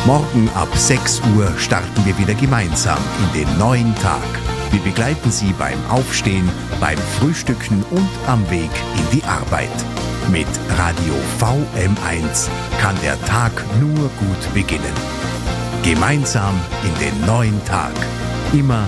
Morgen ab 6 Uhr starten wir wieder gemeinsam in den neuen Tag. Wir begleiten Sie beim Aufstehen, beim Frühstücken und am Weg in die Arbeit. Mit Radio VM1 kann der Tag nur gut beginnen. Gemeinsam in den neuen Tag. Immer